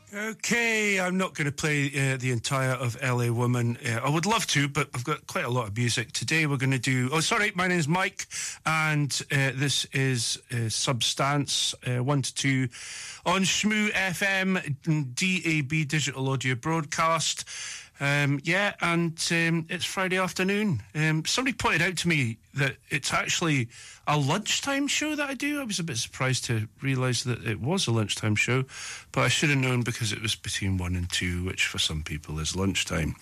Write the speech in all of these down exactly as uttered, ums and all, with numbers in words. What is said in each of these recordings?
Okay, I'm not going to play uh, the entire of L A Woman. Uh, I would love to, but I've got quite a lot of music. Today we're going to do... Oh, sorry, my name's Mike, and uh, this is uh, Substance uh, one to two on Shmoo F M, D A B Digital Audio Broadcast. Um, yeah, and um, it's Friday afternoon. Um, somebody pointed out to me that it's actually a lunchtime show that I do. I was a bit surprised to realise that it was a lunchtime show, but I should have known because it was between one and two, which for some people is lunchtime.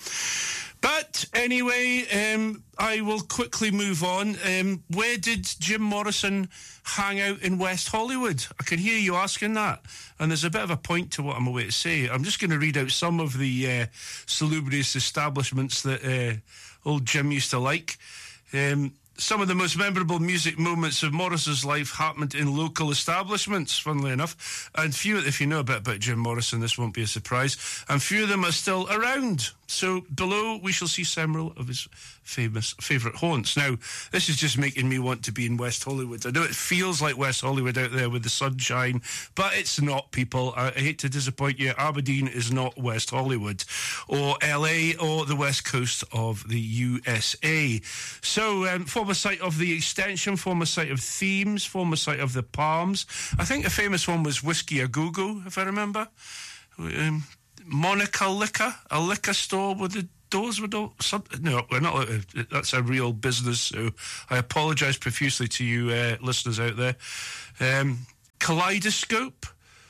But anyway, um, I will quickly move on. Um, where did Jim Morrison hang out in West Hollywood? I can hear you asking that. And there's a bit of a point to what I'm away to say. I'm just going to read out some of the uh, salubrious establishments that uh, old Jim used to like. Um, some of the most memorable music moments of Morrison's life happened in local establishments, funnily enough. And few, if you know a bit about Jim Morrison, this won't be a surprise. And few of them are still around. So below, we shall see several of his famous favourite haunts. Now, this is just making me want to be in West Hollywood. I know it feels like West Hollywood out there with the sunshine, but it's not, people. I, I hate to disappoint you. Aberdeen is not West Hollywood or L A or the west coast of the U S A. So, um, former site of the Extension, former site of Themes, former site of the Palms. I think the famous one was Whiskey A Go Go, if I remember. Um, Monica Liquor, a liquor store with the doors were no, no, we're not. That's a real business. So I apologise profusely to you uh, listeners out there. Um, Kaleidoscope,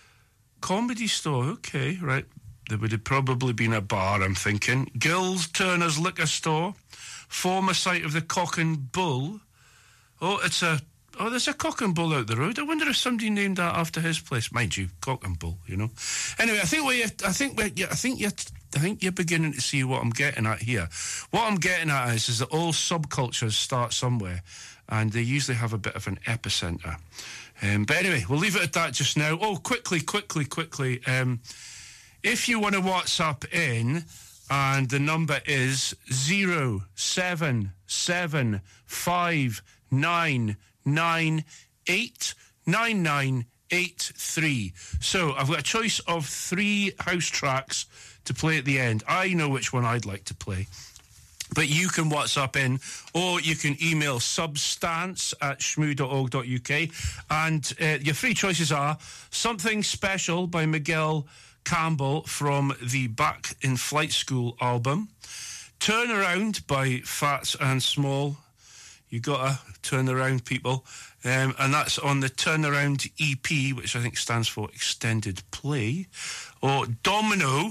comedy store. Okay, right. There would have probably been a bar. I'm thinking. Gills Turner's liquor store, former site of the Cock and Bull. Oh, it's a. Oh, there's a Cock and Bull out the road. I wonder if somebody named that after his place. Mind you, Cock and Bull, you know. Anyway, I think we, I think we, I think you, I think you're beginning to see what I'm getting at here. What I'm getting at is, is that all subcultures start somewhere, and they usually have a bit of an epicenter. Um, but anyway, we'll leave it at that just now. Oh, quickly, quickly, quickly. Um, if you want to WhatsApp in, and the number is zero seven seven five nine. nine eight nine nine eight three. So I've got a choice of three house tracks to play at the end. I know which one I'd like to play, but you can WhatsApp in, or you can email substance at shmoo dot org dot uk, and uh, your three choices are Something Special by Miguel Campbell from the Back in Flight School album, Turn Around by Fats and Small. You gotta turn around, people. Um, and that's on the Turnaround E P, which I think stands for Extended Play. Or Domino,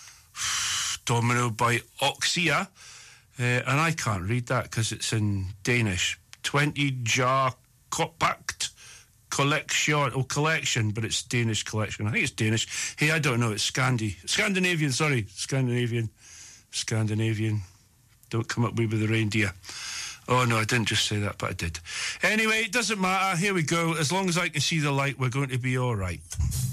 Domino by Oxia. Uh, and I can't read that because it's in Danish. twenty jar Kompakt Collection, or collection, but it's Danish collection. I think it's Danish. Hey, I don't know, it's Scandi. Scandinavian, sorry. Scandinavian. Scandinavian. Don't come up with the reindeer. Oh, no, I didn't just say that, but I did. Anyway, it doesn't matter. Here we go. As long as I can see the light, we're going to be all right.